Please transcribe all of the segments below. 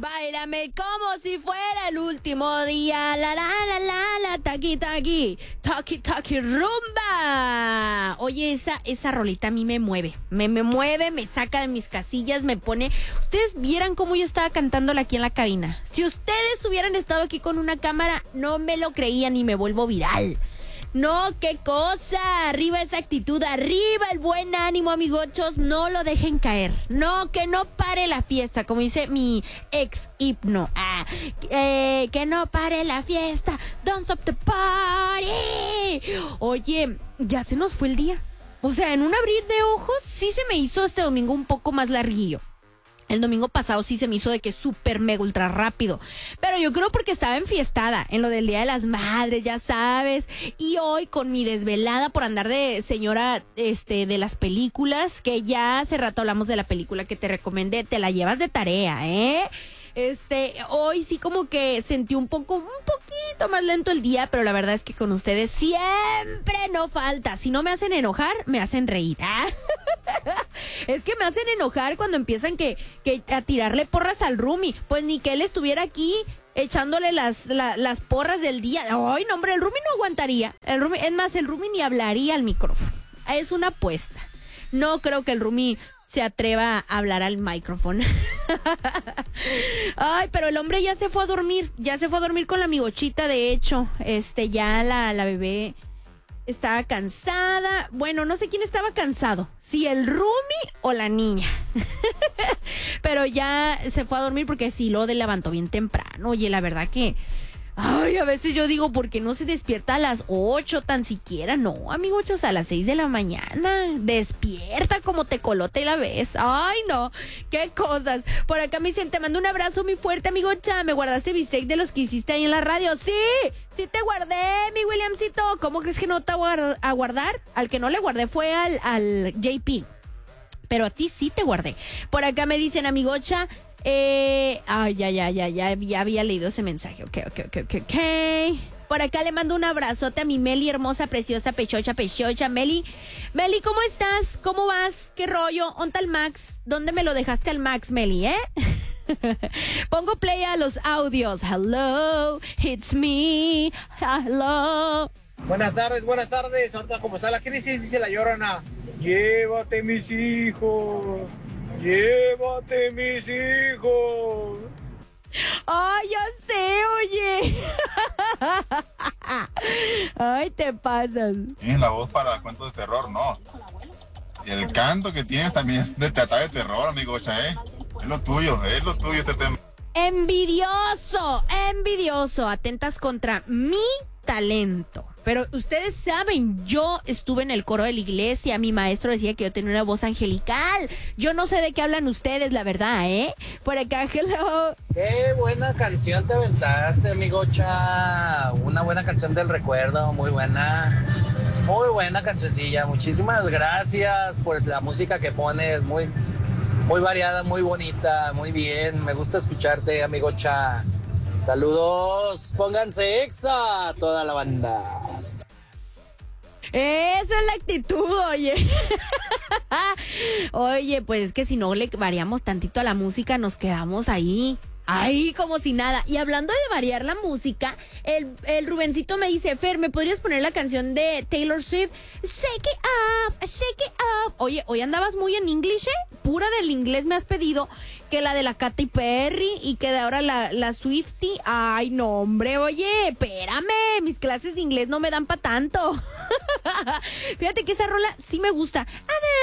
Báilame como si fuera el último día. La, taqui, taqui, taqui, taqui, rumba. Oye, esa rolita a mí me mueve. Me mueve, me saca de mis casillas, me pone... Ustedes vieran cómo yo estaba cantándola aquí en la cabina. Si ustedes hubieran estado aquí con una cámara, no me lo creían y me vuelvo viral. No, qué cosa, arriba esa actitud, arriba el buen ánimo, amigochos, no lo dejen caer, no, que no pare la fiesta, como dice mi ex himno, que no pare la fiesta, don't stop the party. Oye, ya se nos fue el día, o sea, en un abrir de ojos, sí se me hizo este domingo un poco más larguillo. El domingo pasado sí se me hizo de que súper mega ultra rápido. Pero yo creo porque estaba enfiestada en lo del Día de las Madres, ya sabes. Y hoy con mi desvelada por andar de señora de las películas, que ya hace rato hablamos de la película que te recomendé, te la llevas de tarea, ¿eh? Hoy sí como que sentí un poquito más lento el día, pero la verdad es que con ustedes siempre no falta. Si no me hacen enojar, me hacen reír. Es que me hacen enojar cuando empiezan que a tirarle porras al roomie. Pues ni que él estuviera aquí echándole las porras del día. Ay, no, hombre, el roomie no aguantaría. El roomie ni hablaría al micrófono. Es una apuesta. No creo que el roomie se atreva a hablar al micrófono. Ay, pero el hombre ya se fue a dormir con la amigochita, de hecho. Ya la bebé estaba cansada. Bueno, no sé quién estaba cansado, si el roomie o la niña. Pero ya se fue a dormir porque sí lo levantó bien temprano. Oye, la verdad que... Ay, a veces yo digo, ¿por qué no se despierta a las 8 tan siquiera? No, amigochos, a las 6 de la mañana. Despierta como tecolote la ves. Ay, no, qué cosas. Por acá me dicen, te mando un abrazo muy fuerte, amigocha. ¿Me guardaste bistec de los que hiciste ahí en la radio? Sí te guardé, mi Williamcito. ¿Cómo crees que no te voy a guardar? Al que no le guardé fue al JP. Pero a ti sí te guardé. Por acá me dicen, amigocha... ya había leído ese mensaje. Ok. Por acá le mando un abrazote a mi Meli, hermosa, preciosa, pechocha. Meli, ¿cómo estás? ¿Cómo vas? ¿Qué rollo? ¿Onta el Max? ¿Dónde me lo dejaste al Max, Meli, Pongo play a los audios. Hello, it's me. Hello. Buenas tardes. Ahorita como está la crisis, dice la Llorona. Llévate mis hijos. Llévate mis hijos. Ay, ya sé, oye. Ay, te pasas. Tienes la voz para cuentos de terror, ¿no? Y el canto que tienes también es de tratar de terror, amigocha, Es lo tuyo este tema. Envidioso. Atentas contra mi talento. Pero ustedes saben, yo estuve en el coro de la iglesia, mi maestro decía que yo tenía una voz angelical. Yo no sé de qué hablan ustedes, la verdad, Por acá, hello. Qué buena canción te aventaste, amigocha. Una buena canción del recuerdo, muy buena cancioncilla. Muchísimas gracias por la música que pones, muy variada, muy bonita, muy bien. Me gusta escucharte, amigocha. Saludos, pónganse exa toda la banda. Esa es la actitud, oye. Oye, pues es que si no le variamos tantito a la música, nos quedamos ahí como si nada. Y hablando de variar la música, el Rubencito me dice, Fer, ¿me podrías poner la canción de Taylor Swift? Shake it up, shake it up. Oye, hoy andabas muy en inglés, Pura del inglés me has pedido, que la de la Katy Perry y que de ahora la Swiftie. Ay, no, hombre, oye, espérame, mis clases de inglés no me dan pa' tanto. Fíjate que esa rola sí me gusta. And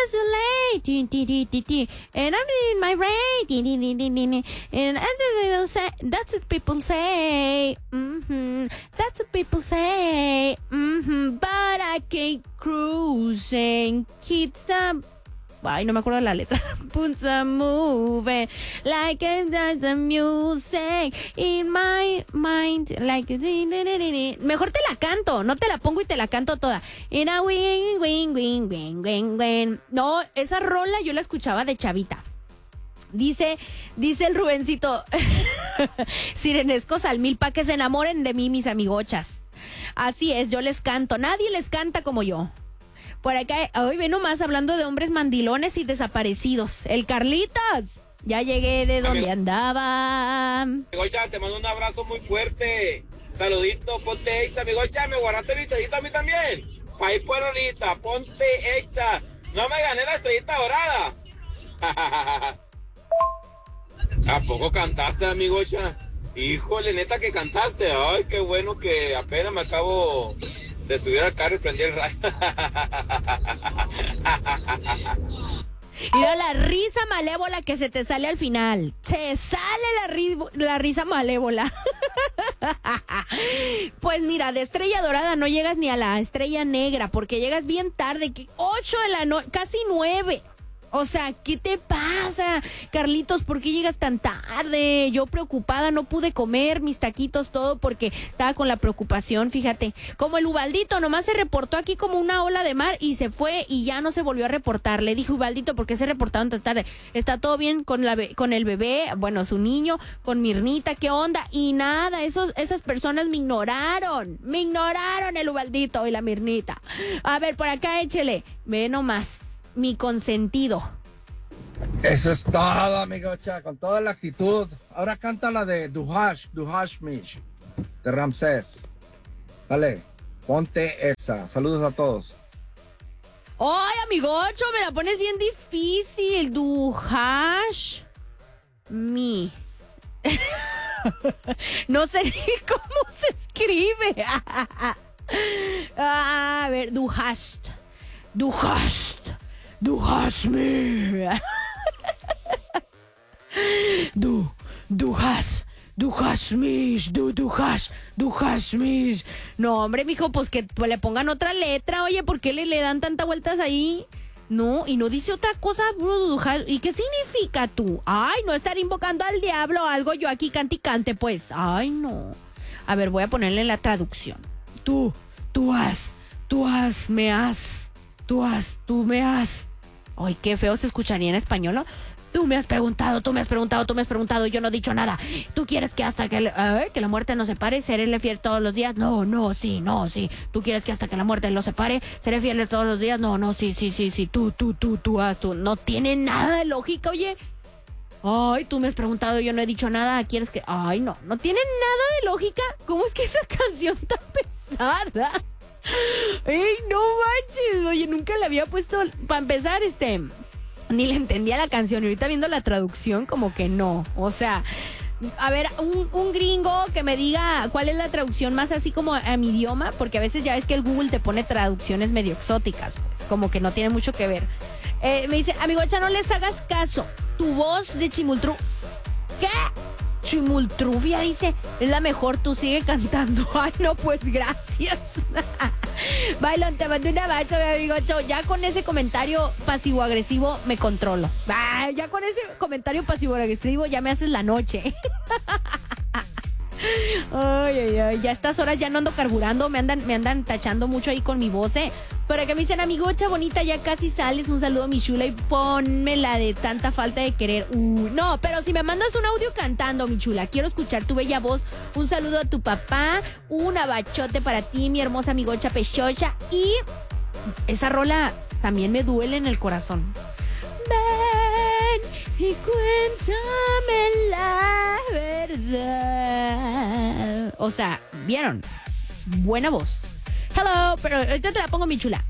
I'm in my rain. And that's what people say. That's what people say. But I keep cruising. Kids Ay, no me acuerdo de la letra. Puts a moving like the music in my mind. Like mejor te la canto, no te la pongo y te la canto toda. No, esa rola yo la escuchaba de chavita. Dice el Rubencito, sirenescos al mil pa' que se enamoren de mí, mis amigochas. Así es, yo les canto, nadie les canta como yo. Por acá, hoy ve nomás hablando de hombres mandilones y desaparecidos. El Carlitos, Ya llegué de donde andaba. Amigocha, te mando un abrazo muy fuerte. Saludito, ponte Exa, amigocha, me guardaste mi estrellita a mí también. Pa' ir por ahorita, ponte Exa. No me gané la estrellita dorada. ¿A poco cantaste, amigocha? Híjole, neta que cantaste. Ay, qué bueno que apenas me acabo de subir al carro y prendí el radio. Mira la risa malévola que se te sale al final. Se sale la risa malévola. Pues mira, de estrella dorada no llegas ni a la estrella negra, porque llegas bien tarde, 8 de la noche, casi 9. O sea, ¿qué te pasa, Carlitos? ¿Por qué llegas tan tarde? Yo preocupada, no pude comer mis taquitos, todo, porque estaba con la preocupación, fíjate. Como el Ubaldito, nomás se reportó aquí como una ola de mar y se fue y ya no se volvió a reportar. Le dije, Ubaldito, ¿por qué se reportaron tan tarde? ¿Está todo bien con el bebé? Bueno, su niño, con Mirnita, ¿qué onda? Y nada, esas personas me ignoraron el Ubaldito y la Mirnita. A ver, por acá échele, ve nomás. Mi consentido. Eso es todo, amigocha, con toda la actitud. Ahora canta la de Duhash Mish, de Ramsés. Sale, ponte esa. Saludos a todos. Ay, amigocho, me la pones bien difícil. Duhash Me. No sé ni cómo se escribe. A ver, Duhash me. Duhash mish. No, hombre, mijo, pues que le pongan otra letra. Oye, ¿por qué le dan tantas vueltas ahí? No, y no dice otra cosa. ¿Y qué significa tú? Ay, no estar invocando al diablo o algo. Yo aquí cante y cante, pues. Ay, no. A ver, voy a ponerle la traducción. Tú me has. Ay, qué feo se escucharía en español, ¿no? Tú me has preguntado, yo no he dicho nada. ¿Tú quieres que hasta que la muerte nos separe, seré fiel todos los días? No, sí. ¿Tú quieres que hasta que la muerte los separe, seré fiel todos los días? No, sí. Tú. No tiene nada de lógica, oye. Ay, tú me has preguntado, yo no he dicho nada. ¿Quieres que...? Ay, no tiene nada de lógica. ¿Cómo es que esa canción tan pesada? ¡Ey, no manches! Oye, nunca le había puesto... Para empezar, ni le entendía la canción. Y ahorita viendo la traducción, como que no. O sea, a ver, un gringo que me diga cuál es la traducción más así como a mi idioma. Porque a veces ya ves que el Google te pone traducciones medio exóticas, pues. Como que no tiene mucho que ver. Me dice, amigocha, no les hagas caso. Tu voz de Chimultru... ¿Qué? Chimultrufia, dice, es la mejor, tú sigue cantando. Ay, no, pues gracias. Bailón, te mando un abrazo, mi amigo. Ya con ese comentario pasivo-agresivo me controlo. Ya con ese comentario pasivo-agresivo ya me haces la noche. Ay, ya a estas horas ya no ando carburando, me andan tachando mucho ahí con mi voz, Por acá me dicen, amigocha bonita, ya casi sales, un saludo a mi chula y ponme la de tanta falta de querer. No, pero si me mandas un audio cantando, mi chula, quiero escuchar tu bella voz. Un saludo a tu papá, un abachote para ti, mi hermosa amigocha pechocha. Y esa rola también me duele en el corazón. Ven y cuéntame la verdad. O sea, ¿vieron? Buena voz. Hello, pero ahorita te la pongo, mi chula.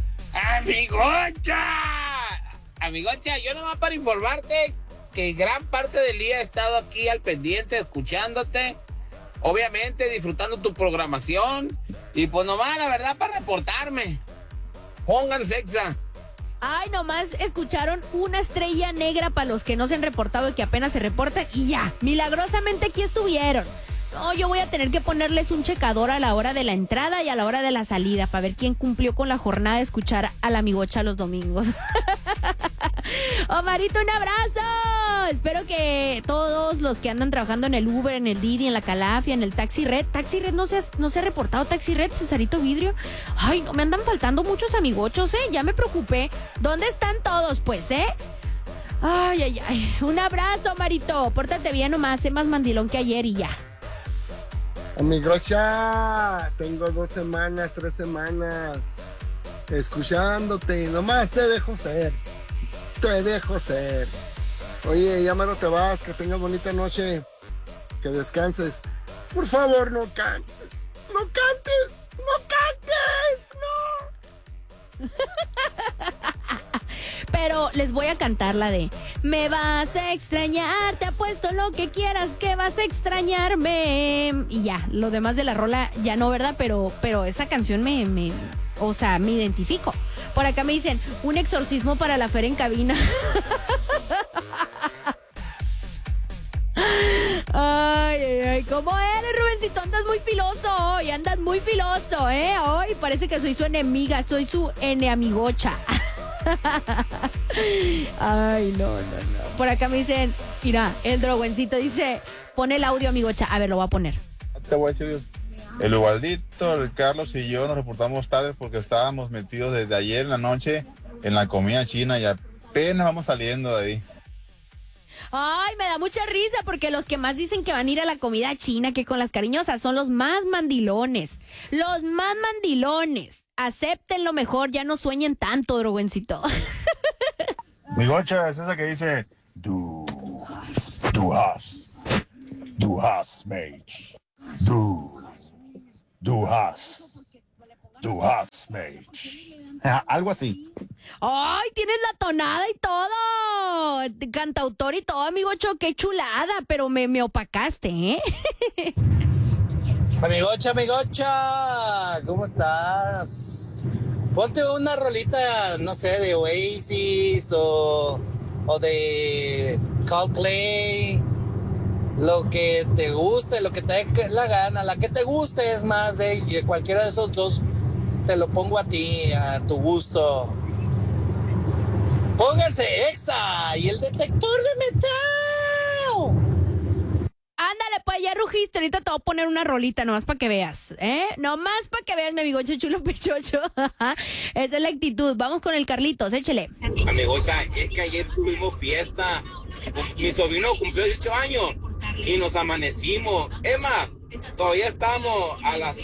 Amigocha, yo nomás para informarte que gran parte del día he estado aquí al pendiente, escuchándote, obviamente disfrutando tu programación, y pues nomás la verdad para reportarme. Pónganse Exa. Ay, nomás escucharon una estrella negra para los que no se han reportado y que apenas se reportan y ya, milagrosamente aquí estuvieron. No, yo voy a tener que ponerles un checador a la hora de la entrada y a la hora de la salida para ver quién cumplió con la jornada de escuchar a la amigocha los domingos. Omarito, un abrazo. Espero que todos los que andan trabajando en el Uber, en el Didi, en la Calafia, en el Taxi Red no se ha reportado Taxi Red, Cesarito Vidrio. Ay, no, me andan faltando muchos amigochos, ya me preocupé. ¿Dónde están todos, pues, Ay. Un abrazo, Marito. Pórtate bien nomás, sé más mandilón que ayer y ya. Amigocha, tengo 2 semanas, 3 semanas escuchándote, nomás te dejo ser. Oye, ya mero te vas, que tengas bonita noche, que descanses. Por favor, no cantes, no cantes, no cantes, no. Pero les voy a cantar la de me vas a extrañar, te apuesto lo que quieras que vas a extrañarme. Y ya, lo demás de la rola ya no, ¿verdad? Pero esa canción me identifico. Por acá me dicen, un exorcismo para la Fer en cabina. Ay, ¿cómo eres, Rubencito? Andas muy filoso hoy, andas muy filoso, ¿eh? Hoy parece que soy su enemiga, soy su eneamigocha. Ay, no. Por acá me dicen, mira, el droguencito dice, pon el audio, amigocha. A ver, lo voy a poner. Te voy a decir, el Ubaldito, el Carlos y yo nos reportamos tarde porque estábamos metidos desde ayer en la noche en la comida china y apenas vamos saliendo de ahí. Ay, me da mucha risa porque los que más dicen que van a ir a la comida china, que con las cariñosas, son los más mandilones. Los más mandilones. Acéptenlo mejor, ya no sueñen tanto, droguencito. Mi gocha es esa que dice, du has, mage. Du has, mage. Algo así. ¡Ay, tienes la tonada y todo! Cantautor y todo, amigocho, qué chulada, pero me opacaste, ¿eh? Amigocha, ¿cómo estás? Ponte una rolita, no sé, de Oasis o de Coldplay, lo que te guste, lo que te dé la gana, la que te guste es más de cualquiera de esos dos, te lo pongo a ti, a tu gusto. Pónganse Exa y el detector de metal. Ándale, pues ya rugiste, ahorita te voy a poner una rolita nomás para que veas, ¿eh? Nomás para que veas, mi amigocho chulo pechocho. Esa es la actitud. Vamos con el Carlitos, échele. Amigocha, es que ayer tuvimos fiesta. Mi sobrino cumplió 18 años y nos amanecimos. Es más, todavía estamos a las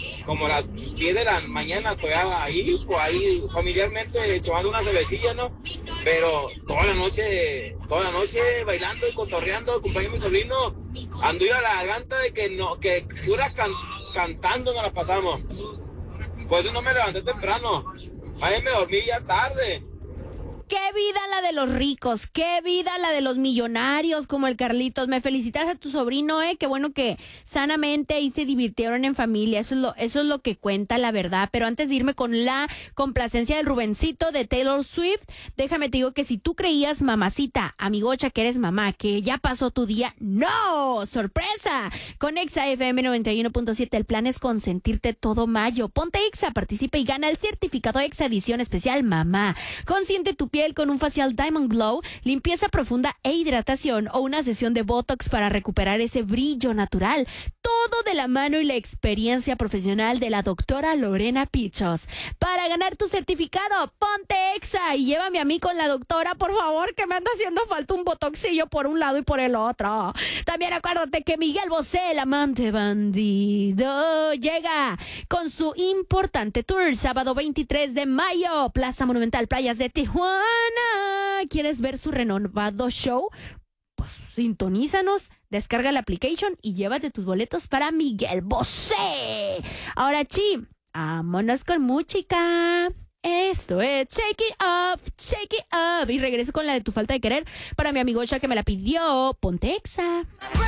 10 de la mañana todavía ahí familiarmente tomando una cervecilla, ¿no? Pero toda la noche bailando y cotorreando, cumpleaños de mi sobrino, anduve a la garganta de que pura cantando nos la pasamos. Por eso no me levanté temprano. Ayer me dormí ya tarde. Qué vida la de los ricos, qué vida la de los millonarios como el Carlitos. Me felicitas a tu sobrino, qué bueno que sanamente ahí se divirtieron en familia. Eso es lo que cuenta la verdad. Pero antes de irme con la complacencia del Rubencito de Taylor Swift, déjame te digo que si tú creías, mamacita, amigocha, que eres mamá, que ya pasó tu día, ¡no! ¡Sorpresa! Con Exa FM 91.7 el plan es consentirte todo mayo. Ponte Exa, participa y gana el certificado Exa edición especial mamá. Consiente tu piel con un facial Diamond Glow, limpieza profunda e hidratación o una sesión de Botox para recuperar ese brillo natural. Todo de la mano y la experiencia profesional de la doctora Lorena Pichos. Para ganar tu certificado, ponte Exa y llévame a mí con la doctora, por favor, que me anda haciendo falta un botoxillo por un lado y por el otro. También acuérdate que Miguel Bosé, el amante bandido, llega con su importante tour sábado 23 de mayo, Plaza Monumental, Playas de Tijuana. ¿Quieres ver su renovado show? Pues sintonízanos, descarga la application y llévate tus boletos para Miguel Bosé. Ahora, vámonos con música. Esto es Shake It Up. Y regreso con la de Tu Falta de Querer para mi amigocha que me la pidió. Ponte Exa.